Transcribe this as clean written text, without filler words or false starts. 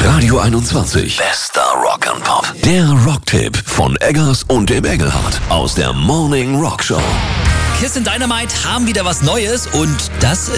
Radio 21. Bester Rock'n'Pop. Der Rocktipp von Eggers und dem Engelhardt aus der Morning Rock Show. Kiss in Dynamite haben wieder was Neues und das